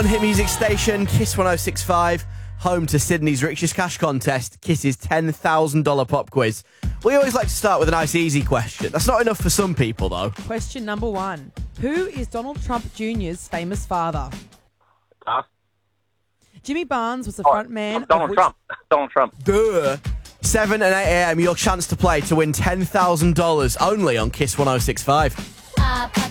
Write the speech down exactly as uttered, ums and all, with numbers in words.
one hit music station, Kiss one oh six point five, home to Sydney's Richest Cash Contest, Kiss's ten thousand dollars pop quiz. We always like to start with a nice easy question. That's not enough for some people, though. Question number one. Who is Donald Trump Junior's famous father? Huh? Jimmy Barnes was the Oh, front man Donald of which... Trump. Donald Trump. Duh. seven and eight a.m, your chance to play to win ten thousand dollars only on Kiss one oh six point five.